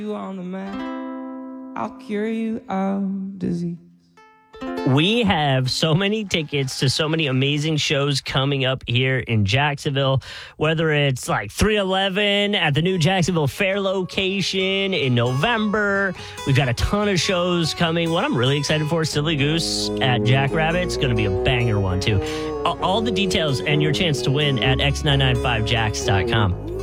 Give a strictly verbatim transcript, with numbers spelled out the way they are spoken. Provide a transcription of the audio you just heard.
You on the map, I'll cure you of disease. We have so many tickets to so many amazing shows coming up here in Jacksonville, whether it's like three eleven at the new Jacksonville Fair location in November. We've got a ton of shows coming. What I'm really excited for, Silly Goose at Jackrabbit's, going to be a banger one too. All the details and your chance to win at x nine nine five jacks dot com.